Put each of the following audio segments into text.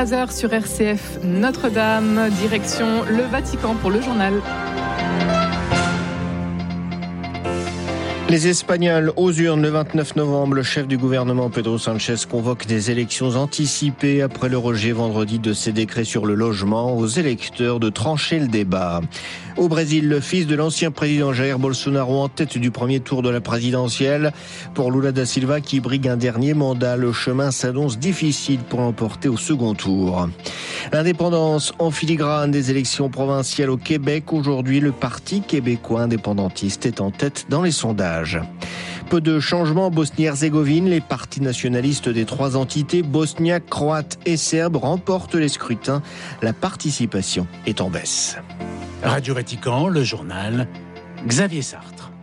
13h sur RCF Notre-Dame, direction le Vatican pour le journal. Les Espagnols aux urnes le 29 novembre. Le chef du gouvernement Pedro Sánchez convoque des élections anticipées après le rejet vendredi de ses décrets sur le logement. Aux électeurs de trancher le débat. Au Brésil, le fils de l'ancien président Jair Bolsonaro en tête du premier tour de la présidentielle. Pour Lula da Silva qui brigue un dernier mandat, le chemin s'annonce difficile pour l'emporter au second tour. L'indépendance en filigrane des élections provinciales au Québec. Aujourd'hui, le Parti québécois indépendantiste est en tête dans les sondages. Peu de changements en Bosnie-Herzégovine. Les partis nationalistes des trois entités, bosniaques, croates et serbes, remportent les scrutins. La participation est en baisse. Radio Vatican, le journal, Xavier Sartre.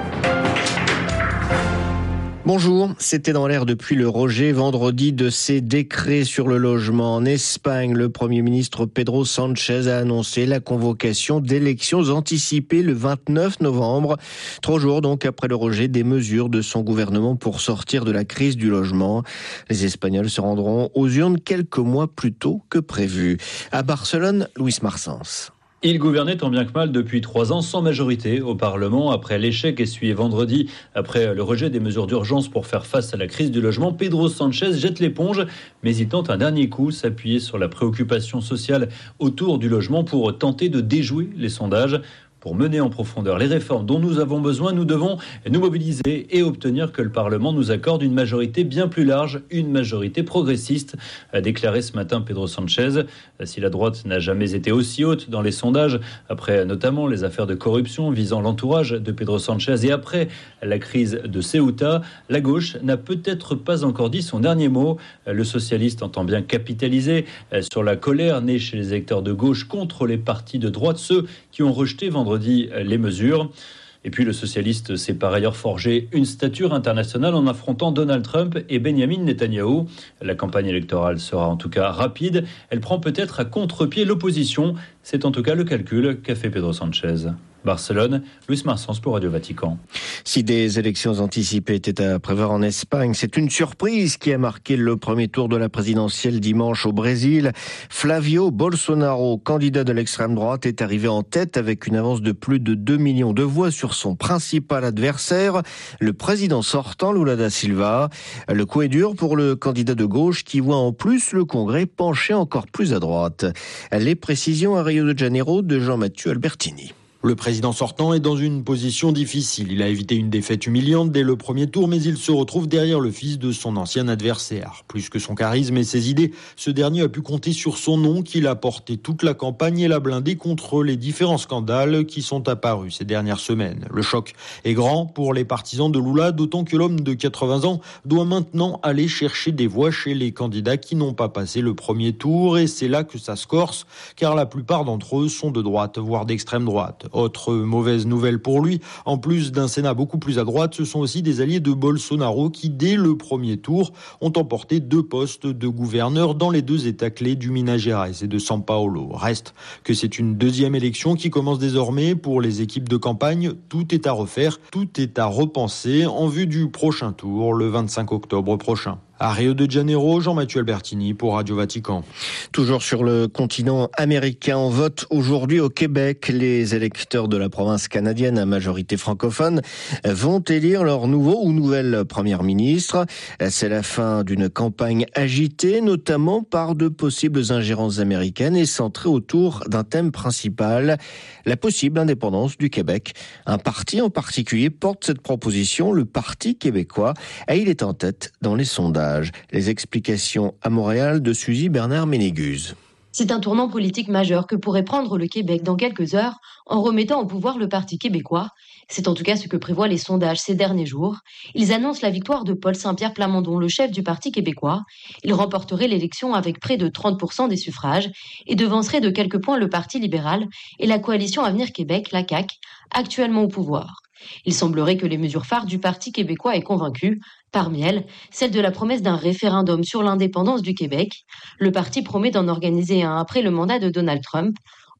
Bonjour, c'était dans l'air depuis le rejet vendredi de ces décrets sur le logement. En Espagne, le Premier ministre Pedro Sánchez a annoncé la convocation d'élections anticipées le 29 novembre. 3 jours donc après le rejet des mesures de son gouvernement pour sortir de la crise du logement. Les Espagnols se rendront aux urnes quelques mois plus tôt que prévu. À Barcelone, Luis Marsens. Il gouvernait tant bien que mal depuis 3 ans sans majorité au Parlement. Après l'échec essuyé vendredi, après le rejet des mesures d'urgence pour faire face à la crise du logement, Pedro Sánchez jette l'éponge, mais il tente un dernier coup, s'appuyer sur la préoccupation sociale autour du logement pour tenter de déjouer les sondages. Pour mener en profondeur les réformes dont nous avons besoin, nous devons nous mobiliser et obtenir que le Parlement nous accorde une majorité bien plus large, une majorité progressiste, a déclaré ce matin Pedro Sánchez. Si la droite n'a jamais été aussi haute dans les sondages, après notamment les affaires de corruption visant l'entourage de Pedro Sánchez et après la crise de Ceuta, la gauche n'a peut-être pas encore dit son dernier mot. Le socialiste entend bien capitaliser sur la colère née chez les électeurs de gauche contre les partis de droite, ceux qui ont rejeté vendredi les mesures. Et puis le socialiste s'est par ailleurs forgé une stature internationale en affrontant Donald Trump et Benjamin Netanyahou. La campagne électorale sera en tout cas rapide. Elle prend peut-être à contre-pied l'opposition. C'est en tout cas le calcul qu'a fait Pedro Sánchez. Barcelone, Luis Marsens pour Radio Vatican. Si des élections anticipées étaient à prévoir en Espagne, c'est une surprise qui a marqué le premier tour de la présidentielle dimanche au Brésil. Flavio Bolsonaro, candidat de l'extrême droite, est arrivé en tête avec une avance de plus de 2 millions de voix sur son principal adversaire, le président sortant Lula da Silva. Le coup est dur pour le candidat de gauche qui voit en plus le Congrès pencher encore plus à droite. Les précisions à Rio de Janeiro de Jean-Mathieu Albertini. Le président sortant est dans une position difficile. Il a évité une défaite humiliante dès le premier tour, mais il se retrouve derrière le fils de son ancien adversaire. Plus que son charisme et ses idées, ce dernier a pu compter sur son nom qu'il a porté toute la campagne et l'a blindé contre les différents scandales qui sont apparus ces dernières semaines. Le choc est grand pour les partisans de Lula, d'autant que l'homme de 80 ans doit maintenant aller chercher des voix chez les candidats qui n'ont pas passé le premier tour, et c'est là que ça se corse, car la plupart d'entre eux sont de droite, voire d'extrême droite. Autre mauvaise nouvelle pour lui, en plus d'un Sénat beaucoup plus à droite, ce sont aussi des alliés de Bolsonaro qui, dès le premier tour, ont emporté 2 postes de gouverneur dans les 2 États clés du Minas Gerais et de São Paulo. Reste que c'est une deuxième élection qui commence désormais pour les équipes de campagne. Tout est à refaire, tout est à repenser en vue du prochain tour, le 25 octobre prochain. À Rio de Janeiro, Jean-Mathieu Albertini pour Radio Vatican. Toujours sur le continent américain, on vote aujourd'hui au Québec. Les électeurs de la province canadienne à majorité francophone vont élire leur nouveau ou nouvelle première ministre. C'est la fin d'une campagne agitée, notamment par de possibles ingérences américaines et centrée autour d'un thème principal, la possible indépendance du Québec. Un parti en particulier porte cette proposition, le Parti québécois, et il est en tête dans les sondages. Les explications à Montréal de Suzy Bernard-Ménégus. C'est un tournant politique majeur que pourrait prendre le Québec dans quelques heures en remettant au pouvoir le Parti québécois. C'est en tout cas ce que prévoient les sondages ces derniers jours. Ils annoncent la victoire de Paul Saint-Pierre Plamondon, le chef du Parti québécois. Il remporterait l'élection avec près de 30% des suffrages et devancerait de quelques points le Parti libéral et la coalition Avenir Québec, la CAQ, actuellement au pouvoir. Il semblerait que les mesures phares du Parti québécois aient convaincu. Parmi elles, celle de la promesse d'un référendum sur l'indépendance du Québec. Le parti promet d'en organiser un après le mandat de Donald Trump.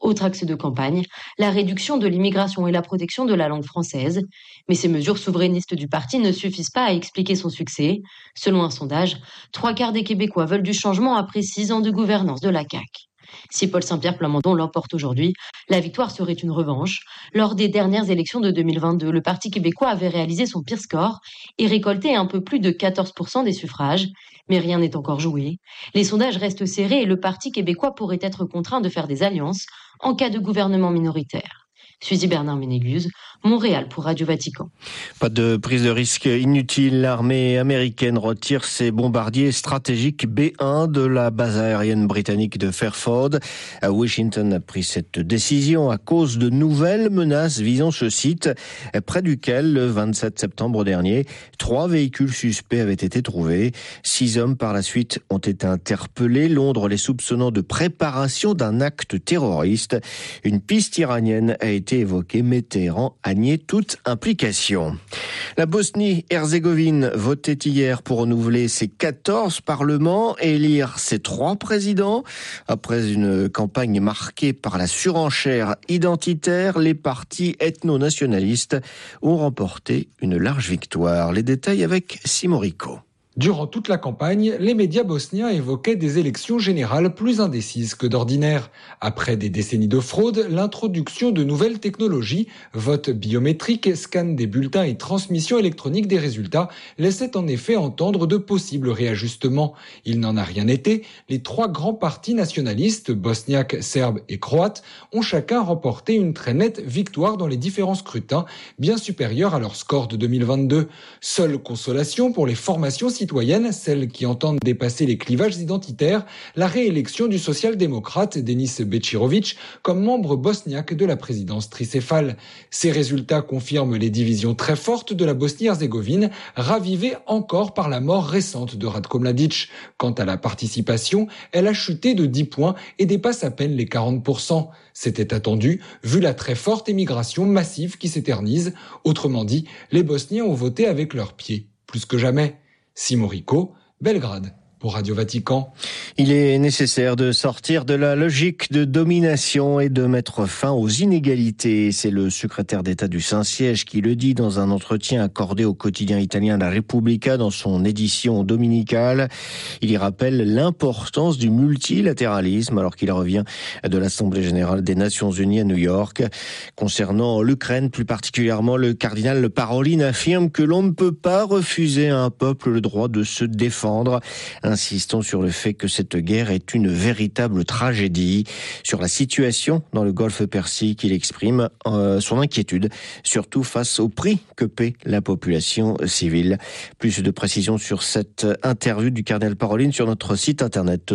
Autre axe de campagne, la réduction de l'immigration et la protection de la langue française. Mais ces mesures souverainistes du parti ne suffisent pas à expliquer son succès. Selon un sondage, 3/4 des Québécois veulent du changement après 6 ans de gouvernance de la CAQ. Si Paul Saint-Pierre Plamondon l'emporte aujourd'hui, la victoire serait une revanche. Lors des dernières élections de 2022, le Parti québécois avait réalisé son pire score et récolté un peu plus de 14% des suffrages. Mais rien n'est encore joué. Les sondages restent serrés et le Parti québécois pourrait être contraint de faire des alliances en cas de gouvernement minoritaire. Suzy Bernard Ménéguse, Montréal pour Radio Vatican. Pas de prise de risque inutile. L'armée américaine retire ses bombardiers stratégiques B-1 de la base aérienne britannique de Fairford. Washington a pris cette décision à cause de nouvelles menaces visant ce site, près duquel, le 27 septembre dernier, 3 véhicules suspects avaient été trouvés. 6 hommes par la suite ont été interpellés, Londres les soupçonnant de préparation d'un acte terroriste. Une piste iranienne a été évoquée, mais Téhéran a nié toute implication. La Bosnie-Herzégovine votait hier pour renouveler ses 14 parlements et élire ses 3 présidents. Après une campagne marquée par la surenchère identitaire, les partis ethno-nationalistes ont remporté une large victoire. Les détails avec Simon Rico. Durant toute la campagne, les médias bosniens évoquaient des élections générales plus indécises que d'ordinaire. Après des décennies de fraude, l'introduction de nouvelles technologies, vote biométrique, scan des bulletins et transmission électronique des résultats laissaient en effet entendre de possibles réajustements. Il n'en a rien été. Les 3 grands partis nationalistes, bosniaques, serbes et croates, ont chacun remporté une très nette victoire dans les différents scrutins, bien supérieure à leur score de 2022. Seule consolation pour les formations citoyennes, celles qui entendent dépasser les clivages identitaires, la réélection du social-démocrate Denis Bečirović comme membre bosniaque de la présidence tricéphale. Ces résultats confirment les divisions très fortes de la Bosnie-Herzégovine, ravivées encore par la mort récente de Ratko Mladić. Quant à la participation, elle a chuté de 10 points et dépasse à peine les 40%. C'était attendu, vu la très forte émigration massive qui s'éternise. Autrement dit, les Bosniens ont voté avec leurs pieds, plus que jamais. Simon Rico, Belgrade. Pour Radio Vatican. Il est nécessaire de sortir de la logique de domination et de mettre fin aux inégalités. C'est le secrétaire d'État du Saint-Siège qui le dit dans un entretien accordé au quotidien italien La Repubblica dans son édition dominicale. Il y rappelle l'importance du multilatéralisme alors qu'il revient de l'Assemblée générale des Nations unies à New York. Concernant l'Ukraine, plus particulièrement, le cardinal Parolin affirme que l'on ne peut pas refuser à un peuple le droit de se défendre, insistant sur le fait que cette guerre est une véritable tragédie. Sur la situation dans le Golfe Persique, il exprime son inquiétude, surtout face au prix que paie la population civile. Plus de précisions sur cette interview du cardinal Parolin sur notre site internet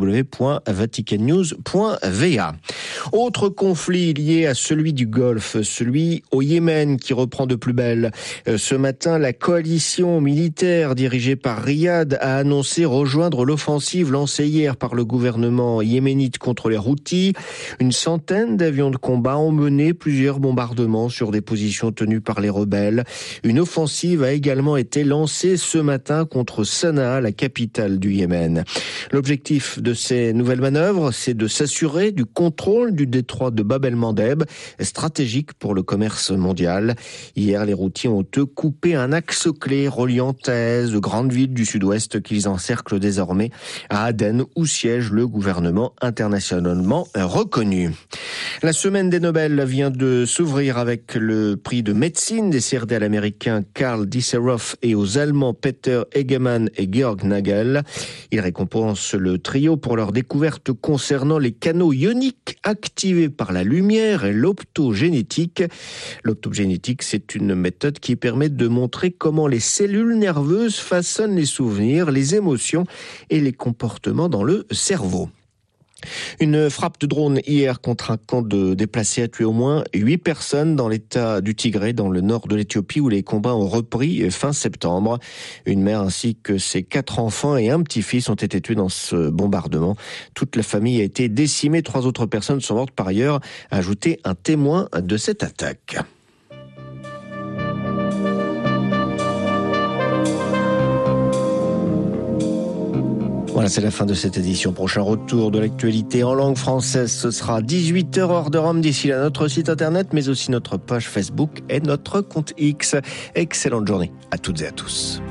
www.vaticannews.va. Autre conflit lié à celui du Golfe, celui au Yémen qui reprend de plus belle. Ce matin, la coalition militaire dirigée par Riyad a annoncé rejoindre l'offensive lancée hier par le gouvernement yéménite contre les Houthis. Une centaine d'avions de combat ont mené plusieurs bombardements sur des positions tenues par les rebelles. Une offensive a également été lancée ce matin contre Sanaa, la capitale du Yémen. L'objectif de ces nouvelles manœuvres, c'est de s'assurer du contrôle du détroit de Bab el-Mandeb, stratégique pour le commerce mondial. Hier, les Houthis ont coupé un axe clé reliant Taïz, de grandes villes du sud-ouest qu'ils encerclent désormais à Aden, où siège le gouvernement internationalement reconnu. La semaine des Nobel vient de s'ouvrir avec le prix de médecine décerné à l'américain Karl Disseroff et aux Allemands Peter Egemann et Georg Nagel. Il récompense le trio pour leur découverte concernant les canaux ioniques activés par la lumière et l'optogénétique. L'optogénétique, c'est une méthode qui permet de montrer comment les cellules nerveuses façonnent les souvenirs, les émotions et les comportements dans le cerveau. Une frappe de drone hier contre un camp de déplacés a tué au moins 8 personnes dans l'état du Tigré, dans le nord de l'Éthiopie, où les combats ont repris fin septembre. Une mère ainsi que ses 4 enfants et un petit-fils ont été tués dans ce bombardement. Toute la famille a été décimée. 3 autres personnes sont mortes par ailleurs, a ajouté un témoin de cette attaque. Voilà, c'est la fin de cette édition. Prochain retour de l'actualité en langue française, ce sera 18h heure de Rome. D'ici là, notre site internet, mais aussi notre page Facebook et notre compte X. Excellente journée à toutes et à tous.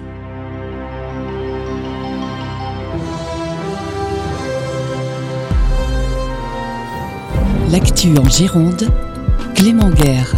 L'actu en Gironde, Clément Guerre.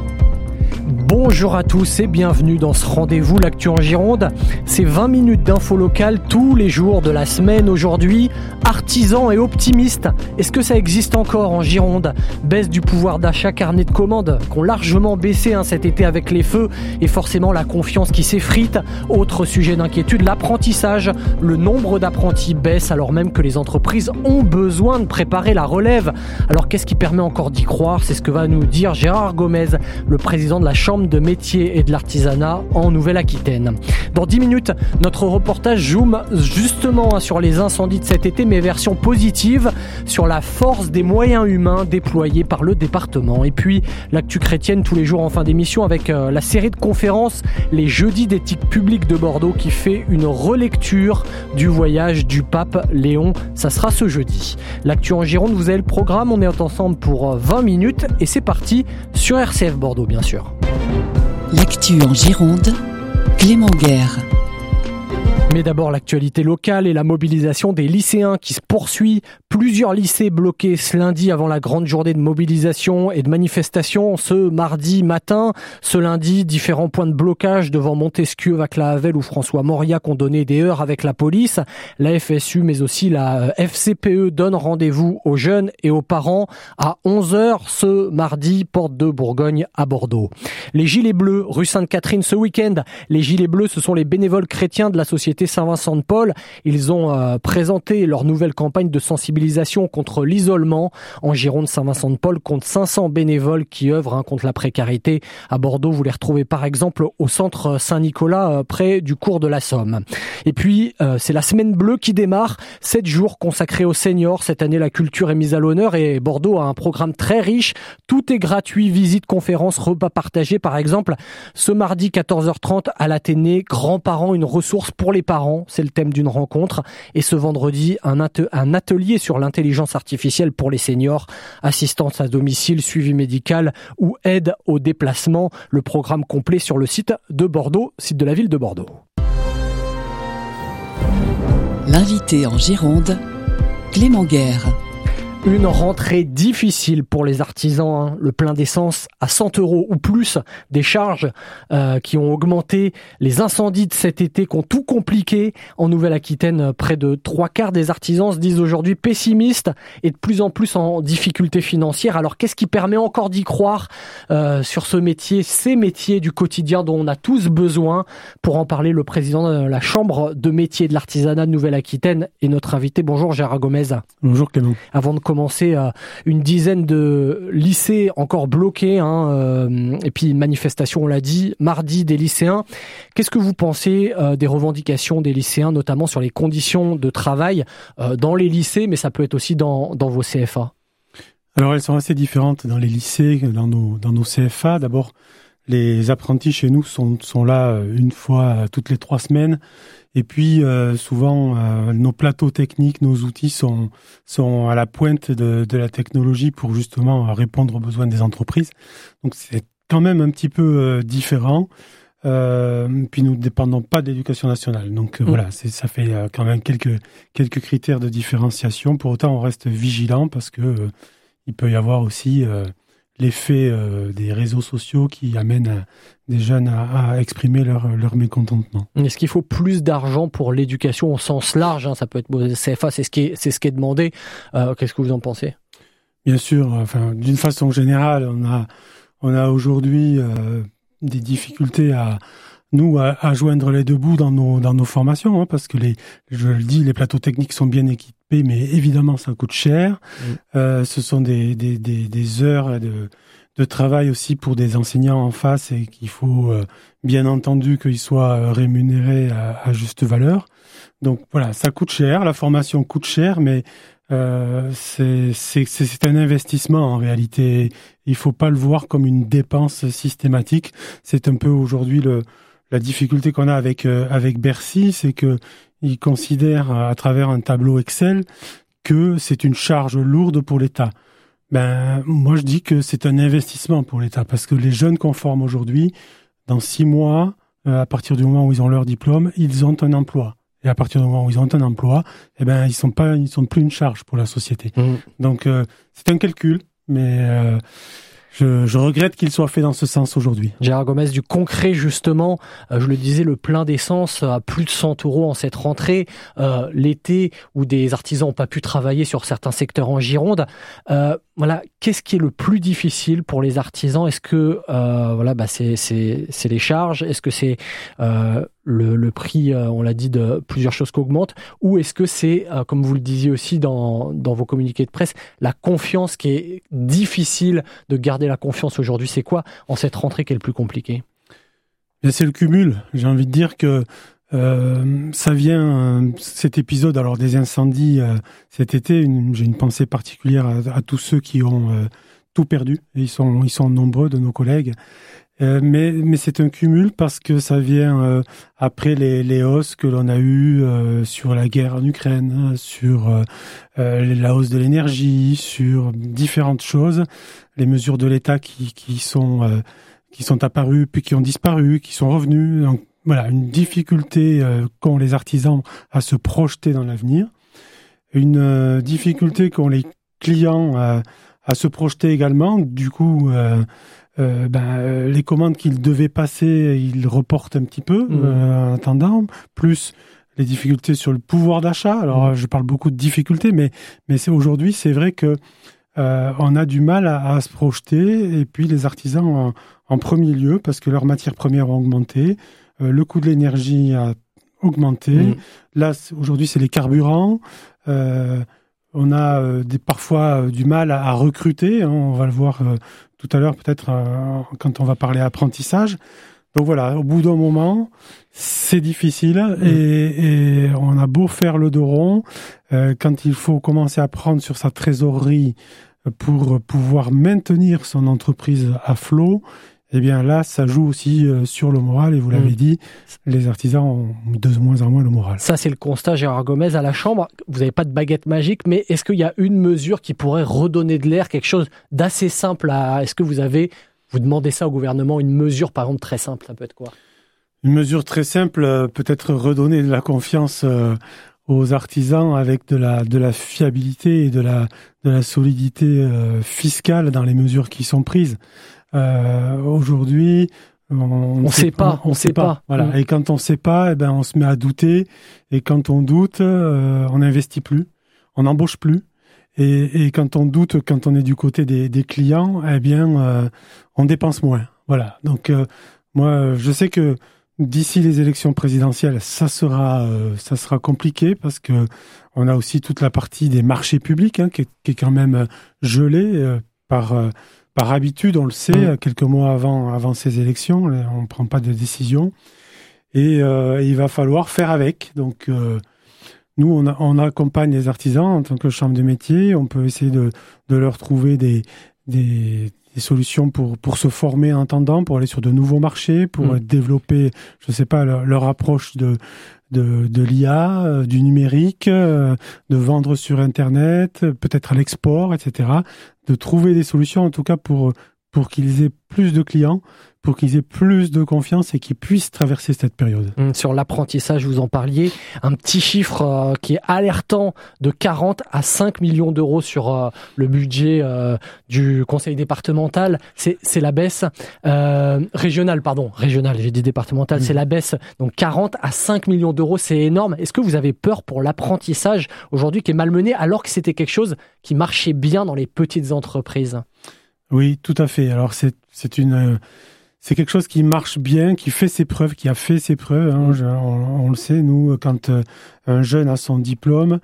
Bonjour à tous et bienvenue dans ce rendez-vous L'Actu en Gironde. C'est 20 minutes d'infos locales tous les jours de la semaine. Aujourd'hui, artisans et optimistes. Est-ce que ça existe encore en Gironde ? Baisse du pouvoir d'achat, carnet de commandes qui ont largement baissé cet été avec les feux et forcément la confiance qui s'effrite. Autre sujet d'inquiétude, l'apprentissage. Le nombre d'apprentis baisse alors même que les entreprises ont besoin de préparer la relève. Alors qu'est-ce qui permet encore d'y croire ? C'est ce que va nous dire Gérard Gomez, le président de la Chambre de métiers et de l'artisanat en Nouvelle-Aquitaine. Dans 10 minutes, notre reportage zoom justement sur les incendies de cet été, mais version positive, sur la force des moyens humains déployés par le département. Et puis, l'actu chrétienne tous les jours en fin d'émission avec la série de conférences Les Jeudis d'éthique publique de Bordeaux qui fait une relecture du voyage du pape Léon. Ça sera ce jeudi. L'actu en Gironde, vous avez le programme. On est ensemble pour 20 minutes et c'est parti sur RCF Bordeaux, bien sûr. L'actu en Gironde, Clément Guerre. Mais d'abord l'actualité locale et la mobilisation des lycéens qui se poursuit. Plusieurs lycées bloqués ce lundi avant la grande journée de mobilisation et de manifestation ce mardi matin. Ce lundi, différents points de blocage devant Montesquieu, Vaclahavel ou François Mauriac ont donné des heurts avec la police. La FSU mais aussi la FCPE donnent rendez-vous aux jeunes et aux parents à 11h ce mardi, porte de Bourgogne à Bordeaux. Les Gilets Bleus, rue Sainte-Catherine ce week-end. Les Gilets Bleus, ce sont les bénévoles chrétiens de la société Saint-Vincent-de-Paul. Ils ont présenté leur nouvelle campagne de sensibilisation contre l'isolement. En Gironde, Saint-Vincent-de-Paul compte 500 bénévoles qui œuvrent contre la précarité. À Bordeaux, vous les retrouvez par exemple au centre Saint-Nicolas, près du cours de la Somme. Et puis, c'est la semaine bleue qui démarre. 7 jours consacrés aux seniors. Cette année, la culture est mise à l'honneur et Bordeaux a un programme très riche. Tout est gratuit, visites, conférences, repas partagés. Par exemple, ce mardi 14h30 à l'Athénée, grands-parents, une ressource pour les parents, c'est le thème d'une rencontre. Et ce vendredi, un atelier sur l'intelligence artificielle pour les seniors, assistance à domicile, suivi médical ou aide au déplacement. Le programme complet sur le site de Bordeaux, site de la ville de Bordeaux. L'invité en Gironde, Clément Guerre. Une rentrée difficile pour les artisans. Le plein d'essence à 100 € ou plus, des charges qui ont augmenté, les incendies de cet été qui ont tout compliqué. En Nouvelle-Aquitaine, près de 3/4 des artisans se disent aujourd'hui pessimistes et de plus en plus en difficulté financière. Alors qu'est-ce qui permet encore d'y croire sur ce métier, ces métiers du quotidien dont on a tous besoin? Pour en parler, le président de la Chambre de métiers de l'artisanat de Nouvelle-Aquitaine est notre invité. Bonjour Gérard Gomez. Bonjour Clément. Avant de commencer, une dizaine de lycées encore bloqués, et puis une manifestation, on l'a dit, mardi des lycéens. Qu'est-ce que vous pensez des revendications des lycéens, notamment sur les conditions de travail dans les lycées, mais ça peut être aussi dans vos CFA? Alors elles sont assez différentes dans les lycées, dans nos CFA. D'abord, les apprentis chez nous sont là une fois toutes les 3 semaines. Et puis souvent nos plateaux techniques, nos outils sont à la pointe de la technologie pour justement répondre aux besoins des entreprises. Donc c'est quand même un petit peu différent. Puis nous ne dépendons pas de l'éducation nationale. Donc voilà, ça fait quand même quelques critères de différenciation. Pour autant, on reste vigilant parce que il peut y avoir aussi l'effet des réseaux sociaux qui amènent des jeunes à exprimer leur mécontentement. Est-ce qu'il faut plus d'argent pour l'éducation au sens large, ça peut être CFA, c'est ce qui est demandé. Qu'est-ce que vous en pensez? Bien sûr, d'une façon générale, on a aujourd'hui des difficultés à joindre les deux bouts dans nos formations, parce que je le dis, les plateaux techniques sont bien équipés, mais évidemment ça coûte cher. Ce sont des heures de travail aussi pour des enseignants en face et qu'il faut bien entendu qu'ils soient rémunérés à juste valeur. Donc voilà, ça coûte cher, la formation coûte cher, mais c'est un investissement en réalité. Il faut pas le voir comme une dépense systématique. C'est un peu aujourd'hui La difficulté qu'on a avec Bercy, c'est que ils considèrent à travers un tableau Excel que c'est une charge lourde pour l'État. Moi je dis que c'est un investissement pour l'État parce que les jeunes qu'on forme aujourd'hui, dans 6 mois, à partir du moment où ils ont leur diplôme, ils ont un emploi. Et à partir du moment où ils ont un emploi, ils sont plus une charge pour la société. Donc c'est un calcul, mais je regrette qu'il soit fait dans ce sens aujourd'hui. Gérard Gomez, du concret justement, je le disais, le plein d'essence à plus de 100 € en cette rentrée, l'été où des artisans n'ont pas pu travailler sur certains secteurs en Gironde. Qu'est-ce qui est le plus difficile pour les artisans ? Est-ce que c'est les charges ? Est-ce que c'est le prix, on l'a dit, de plusieurs choses qui augmentent ? Ou est-ce que c'est, comme vous le disiez aussi dans vos communiqués de presse, la confiance qui est difficile de garder la confiance aujourd'hui ? C'est quoi en cette rentrée qui est le plus compliqué ? C'est le cumul. J'ai envie de dire que ça vient, cet épisode, alors des incendies cet été, j'ai une pensée particulière à tous ceux qui ont tout perdu. Et ils sont nombreux de nos collègues. Mais c'est un cumul parce que ça vient après les hausses que l'on a eues sur la guerre en Ukraine, sur la hausse de l'énergie, sur différentes choses, les mesures de l'État qui sont apparues puis qui ont disparu, qui sont revenues. Donc, voilà, une difficulté qu'ont les artisans à se projeter dans l'avenir, une difficulté qu'ont les clients à se projeter également. Du coup, les commandes qu'ils devaient passer, ils reportent un petit peu en attendant, plus les difficultés sur le pouvoir d'achat. Alors, je parle beaucoup de difficultés, mais aujourd'hui, c'est vrai que on a du mal à se projeter, et puis les artisans en premier lieu, parce que leurs matières premières ont augmenté, le coût de l'énergie a augmenté. Là, aujourd'hui, c'est les carburants. On a parfois du mal à recruter. On va le voir tout à l'heure, peut-être, quand on va parler apprentissage. Donc voilà, au bout d'un moment, c'est difficile et on a beau faire le dos rond, quand il faut commencer à prendre sur sa trésorerie pour pouvoir maintenir son entreprise à flot, eh bien là, ça joue aussi sur le moral, et vous l'avez dit, les artisans ont de moins en moins le moral. Ça, c'est le constat, Gérard Gomez, à la Chambre. Vous n'avez pas de baguette magique, mais est-ce qu'il y a une mesure qui pourrait redonner de l'air, quelque chose d'assez simple Est-ce que vous demandez ça au gouvernement, une mesure, par exemple, très simple, ça peut être quoi ? Une mesure très simple, peut-être redonner de la confiance aux artisans avec de la fiabilité et de la solidité fiscale dans les mesures qui sont prises. Aujourd'hui, on sait pas. Voilà. Et quand on sait pas, on se met à douter. Et quand on doute, on n'investit plus, on n'embauche plus. Et quand on doute, quand on est du côté des clients, on dépense moins. Voilà. Donc moi, je sais que d'ici les élections présidentielles, ça sera compliqué parce que on a aussi toute la partie des marchés publics qui est quand même gelée par habitude, on le sait, quelques mois avant ces élections, on ne prend pas de décision. Et il va falloir faire avec. Donc, nous, on accompagne les artisans en tant que chambre de métier. On peut essayer de leur trouver des solutions pour se former en attendant, pour aller sur de nouveaux marchés, pour développer, je ne sais pas, leur approche de l'IA, du numérique, de vendre sur Internet, peut-être à l'export, etc. De trouver des solutions, en tout cas, pour qu'ils aient plus de clients, pour qu'ils aient plus de confiance et qu'ils puissent traverser cette période. Sur l'apprentissage, vous en parliez, un petit chiffre qui est alertant de 40 à 5 millions d'euros sur le budget du conseil départemental. C'est la baisse régionale, j'ai dit départementale, c'est la baisse. Donc 40 à 5 millions d'euros, c'est énorme. Est-ce que vous avez peur pour l'apprentissage aujourd'hui qui est malmené alors que c'était quelque chose qui marchait bien dans les petites entreprises ? Oui, tout à fait. Alors c'est quelque chose qui marche bien, qui fait ses preuves, qui a fait ses preuves. On le sait, nous, quand un jeune a son diplôme,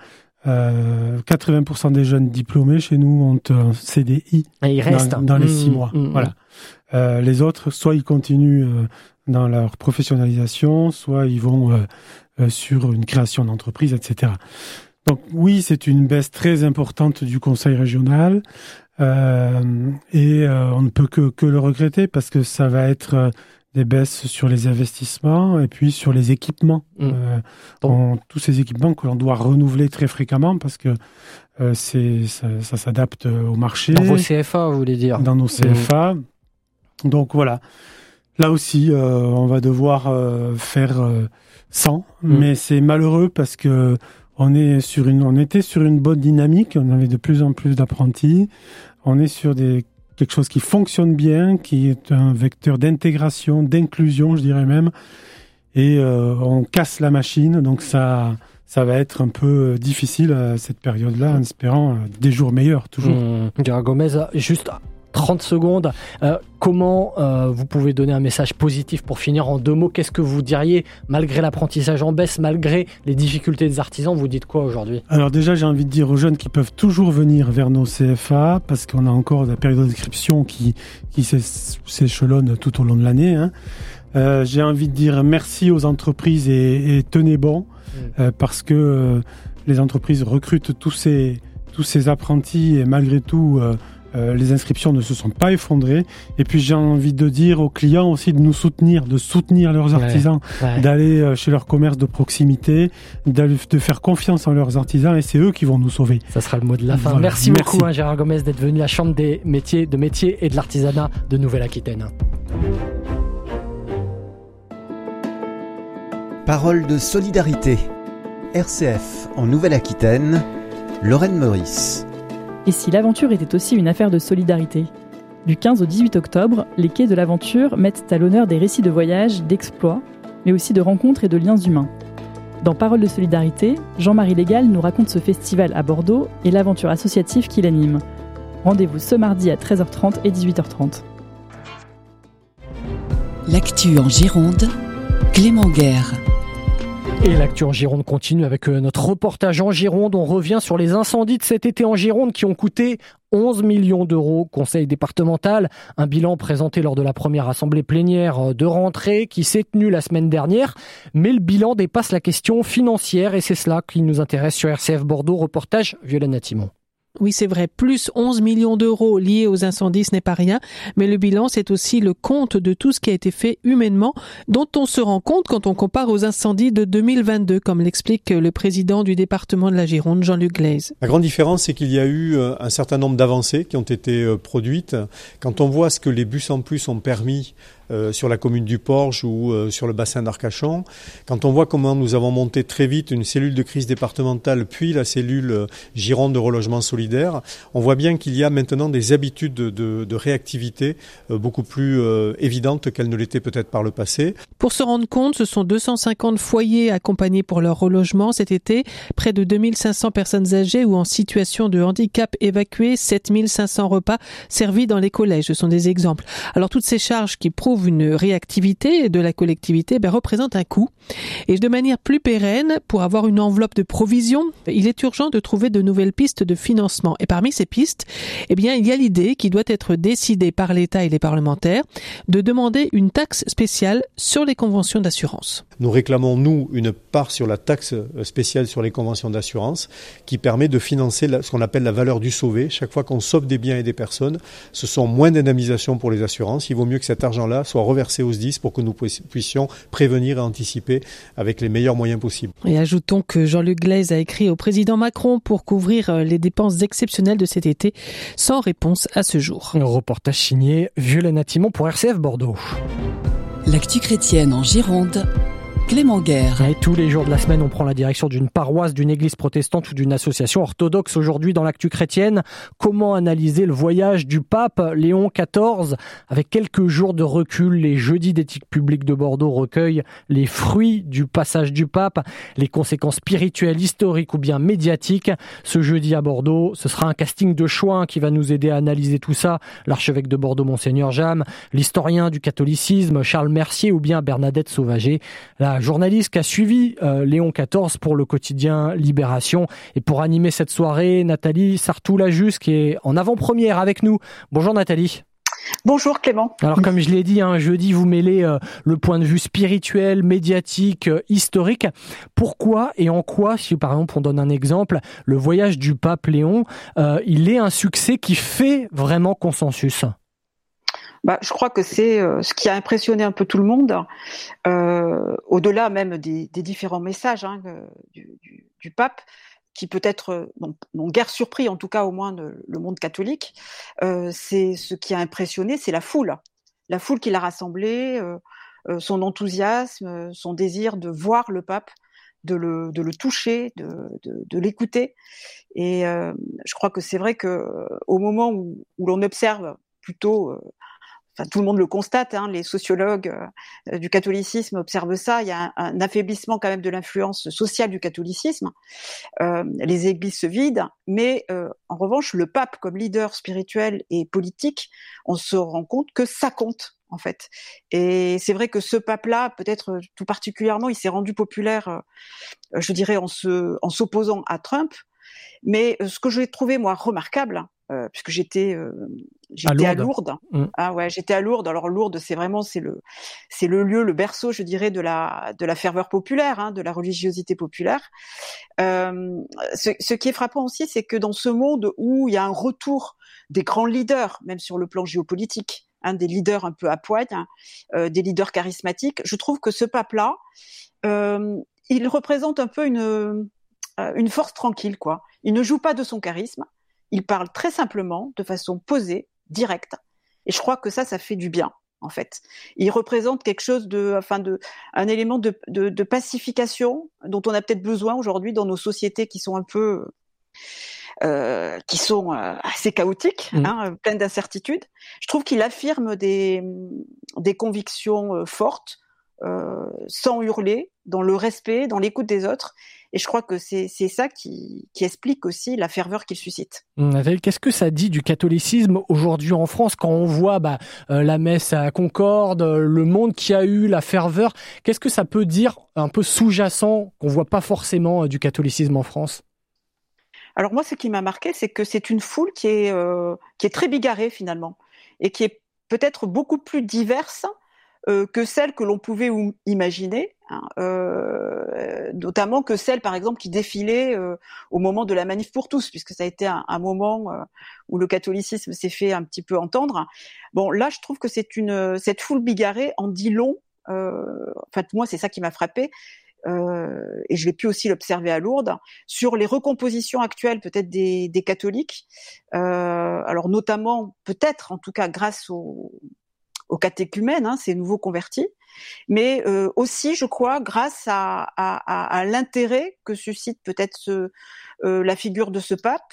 80% des jeunes diplômés chez nous ont un CDI dans les 6 mois. Voilà. Les autres, soit ils continuent dans leur professionnalisation, soit ils vont sur une création d'entreprise, etc. Donc oui, c'est une baisse très importante du conseil régional. Et on ne peut que le regretter parce que ça va être des baisses sur les investissements et puis sur les équipements. Tous ces équipements que l'on doit renouveler très fréquemment parce que ça s'adapte au marché. Dans vos CFA, vous voulez dire? Dans nos CFA. Donc voilà. Là aussi, on va devoir faire 100, mais c'est malheureux parce que on était sur une bonne dynamique, on avait de plus en plus d'apprentis, on est sur quelque chose qui fonctionne bien, qui est un vecteur d'intégration, d'inclusion, je dirais même, et on casse la machine, donc ça va être un peu difficile cette période-là, en espérant des jours meilleurs, toujours. Gérard Gomez, juste 30 secondes, comment vous pouvez donner un message positif pour finir en 2 mots? Qu'est-ce que vous diriez, malgré l'apprentissage en baisse, malgré les difficultés des artisans, vous dites quoi aujourd'hui? Alors déjà, j'ai envie de dire aux jeunes qu'ils peuvent toujours venir vers nos CFA, parce qu'on a encore la période d'inscription qui s'échelonne tout au long de l'année. J'ai envie de dire merci aux entreprises et tenez bon, parce que les entreprises recrutent tous ces apprentis et malgré tout... les inscriptions ne se sont pas effondrées. Et puis j'ai envie de dire aux clients aussi de nous soutenir, de soutenir leurs artisans, d'aller chez leur commerce de proximité, de faire confiance en leurs artisans, et c'est eux qui vont nous sauver. Ça sera le mot de la fin. Voilà. Merci beaucoup Gérard Gomez d'être venu à la Chambre des métiers et de l'artisanat de Nouvelle-Aquitaine. Parole de solidarité. RCF en Nouvelle-Aquitaine, Lorraine Meurice. Et si l'aventure était aussi une affaire de solidarité? Du 15 au 18 octobre, les quais de l'aventure mettent à l'honneur des récits de voyages, d'exploits, mais aussi de rencontres et de liens humains. Dans Parole de solidarité, Jean-Marie Légal nous raconte ce festival à Bordeaux et l'aventure associative qui l'anime. Rendez-vous ce mardi à 13h30 et 18h30. L'actu en Gironde, Clément Guerre. Et l'actu en Gironde continue avec notre reportage en Gironde. On revient sur les incendies de cet été en Gironde qui ont coûté 11 millions d'euros au conseil départemental. Un bilan présenté lors de la première assemblée plénière de rentrée qui s'est tenue la semaine dernière. Mais le bilan dépasse la question financière et c'est cela qui nous intéresse sur RCF Bordeaux. Reportage Violaine Natimon. Oui, c'est vrai, plus 11 millions d'euros liés aux incendies, ce n'est pas rien, mais le bilan, c'est aussi le compte de tout ce qui a été fait humainement, dont on se rend compte quand on compare aux incendies de 2022, comme l'explique le président du département de la Gironde, Jean-Luc Glaise. La grande différence, c'est qu'il y a eu un certain nombre d'avancées qui ont été produites. Quand on voit ce que les bus en plus ont permis sur la commune du Porge ou sur le bassin d'Arcachon, quand on voit comment nous avons monté très vite une cellule de crise départementale, puis la cellule Gironde de relogement solidaire, on voit bien qu'il y a maintenant des habitudes de réactivité beaucoup plus évidentes qu'elles ne l'étaient peut-être par le passé. Pour se rendre compte, ce sont 250 foyers accompagnés pour leur relogement cet été, près de 2500 personnes âgées ou en situation de handicap évacuées, 7500 repas servis dans les collèges, ce sont des exemples. Alors toutes ces charges qui prouvent une réactivité de la collectivité représentent un coût. Et de manière plus pérenne, pour avoir une enveloppe de provision, il est urgent de trouver de nouvelles pistes de financement. Et parmi ces pistes, il y a l'idée qui doit être décidée par l'État et les parlementaires de demander une taxe spéciale sur les conventions d'assurance. Nous réclamons, nous, une part sur la taxe spéciale sur les conventions d'assurance qui permet de financer ce qu'on appelle la valeur du sauvé. Chaque fois qu'on sauve des biens et des personnes, ce sont moins d'indemnisation pour les assurances. Il vaut mieux que cet argent-là soit reversé aux SDIS pour que nous puissions prévenir et anticiper avec les meilleurs moyens possibles. Et ajoutons que Jean-Luc Glaise a écrit au président Macron pour couvrir les dépenses exceptionnelles de cet été, sans réponse à ce jour. Un reportage signé Violaine Natimon pour RCF Bordeaux. L'actu chrétienne en Gironde, Clément Guerre. Et tous les jours de la semaine, on prend la direction d'une paroisse, d'une église protestante ou d'une association orthodoxe. Aujourd'hui, dans l'actu chrétienne, comment analyser le voyage du pape Léon XIV? Avec quelques jours de recul, les jeudis d'éthique publique de Bordeaux recueillent les fruits du passage du pape, les conséquences spirituelles, historiques ou bien médiatiques. Ce jeudi à Bordeaux, ce sera un casting de choix qui va nous aider à analyser tout ça. L'archevêque de Bordeaux, Monseigneur Jam, l'historien du catholicisme, Charles Mercier ou bien Bernadette Sauvager. La journaliste qui a suivi Léon XIV pour le quotidien Libération. Et pour animer cette soirée, Nathalie Sartou-Lajus qui est en avant-première avec nous. Bonjour Nathalie. Bonjour Clément. Alors comme je l'ai dit, jeudi vous mêlez le point de vue spirituel, médiatique, historique. Pourquoi et en quoi, si par exemple on donne un exemple, le voyage du pape Léon, il est un succès qui fait vraiment consensus? Je crois que c'est ce qui a impressionné un peu tout le monde, au-delà même des différents messages du pape, qui peut-être n'ont guère surpris, en tout cas au moins le monde catholique. C'est ce qui a impressionné, c'est la foule qui l'a rassemblé, son enthousiasme, son désir de voir le pape, de le toucher, de l'écouter. Et je crois que c'est vrai que au moment où l'on observe plutôt, tout le monde le constate, les sociologues du catholicisme observent ça, il y a un affaiblissement quand même de l'influence sociale du catholicisme. Les églises se vident, mais en revanche, le pape comme leader spirituel et politique, on se rend compte que ça compte, en fait. Et c'est vrai que ce pape-là, peut-être tout particulièrement, il s'est rendu populaire, je dirais, en s'opposant à Trump. Mais ce que j'ai trouvé, moi, remarquable, puisque j'étais à Lourdes. J'étais à Lourdes. Alors Lourdes, c'est le lieu, le berceau, je dirais, de la ferveur populaire, de la religiosité populaire. Ce qui est frappant aussi, c'est que dans ce monde où il y a un retour des grands leaders, même sur le plan géopolitique, des leaders un peu à poigne, des leaders charismatiques, je trouve que ce pape-là, il représente un peu une force tranquille, quoi. Il ne joue pas de son charisme. Il parle très simplement, de façon posée, directe. Et je crois que ça fait du bien, en fait. Il représente quelque chose un élément de pacification dont on a peut-être besoin aujourd'hui dans nos sociétés qui sont un peu, assez chaotiques, pleines d'incertitudes. Je trouve qu'il affirme des convictions fortes, sans hurler, dans le respect, dans l'écoute des autres. Et je crois que c'est ça qui explique aussi la ferveur qu'il suscite. Nathalie, qu'est-ce que ça dit du catholicisme aujourd'hui en France quand on voit la messe à Concorde, le monde qui a eu la ferveur? Qu'est-ce que ça peut dire un peu sous-jacent qu'on voit pas forcément du catholicisme en France? Alors moi, ce qui m'a marqué, c'est que c'est une foule qui est très bigarrée finalement, et qui est peut-être beaucoup plus diverse que celle que l'on pouvait imaginer, notamment que celle, par exemple, qui défilait au moment de la manif pour tous, puisque ça a été un moment où le catholicisme s'est fait un petit peu entendre. Bon, là, je trouve que cette foule bigarrée en dit long. Moi, c'est ça qui m'a frappée. Et je l'ai pu aussi l'observer à Lourdes, sur les recompositions actuelles peut-être des catholiques. Alors notamment, peut-être, en tout cas, grâce aux catéchumènes, ces nouveaux convertis, mais aussi, je crois, grâce à l'intérêt que suscite peut-être la figure de ce pape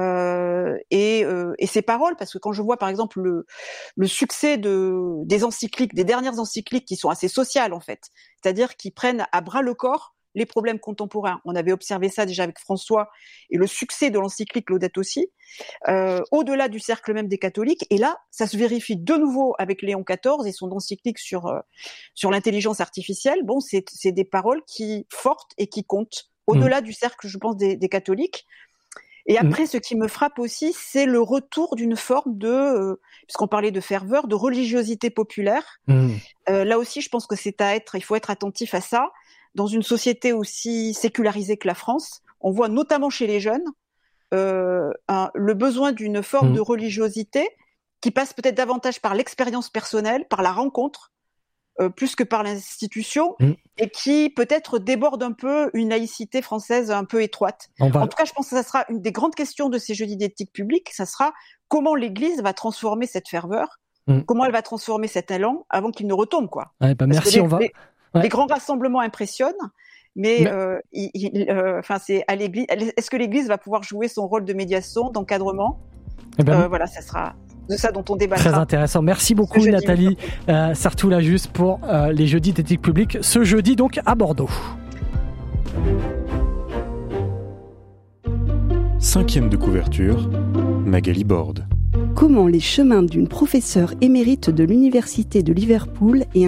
et ses paroles, parce que quand je vois par exemple le succès des encycliques, des dernières encycliques qui sont assez sociales en fait, c'est-à-dire qui prennent à bras le corps les problèmes contemporains. On avait observé ça déjà avec François et le succès de l'encyclique Laudato Si, au-delà du cercle même des catholiques. Et là, ça se vérifie de nouveau avec Léon XIV et son encyclique sur l'intelligence artificielle. Bon, c'est des paroles fortes et qui comptent au-delà du cercle, je pense, des catholiques. Et après, ce qui me frappe aussi, c'est le retour d'une forme puisqu'on parlait de ferveur, de religiosité populaire. Là aussi, je pense que il faut être attentif à ça. Dans une société aussi sécularisée que la France, on voit notamment chez les jeunes le besoin d'une forme de religiosité qui passe peut-être davantage par l'expérience personnelle, par la rencontre, plus que par l'institution, et qui peut-être déborde un peu une laïcité française un peu étroite. En tout cas, je pense que ça sera une des grandes questions de ces jeudis d'éthique publique, ça sera comment l'Église va transformer cette ferveur, comment elle va transformer cet élan avant qu'il ne retombe, quoi. Merci, Les grands rassemblements impressionnent, mais c'est à l'Église. Est-ce que l'Église va pouvoir jouer son rôle de médiation, d'encadrement? Voilà, ça sera de ça dont on débattra. Très intéressant. Merci beaucoup Nathalie Sartoula-Juste pour les jeudis d'éthique publique. Ce jeudi donc à Bordeaux. 5e de couverture, Magali Borde. Comment les chemins d'une professeure émérite de l'Université de Liverpool et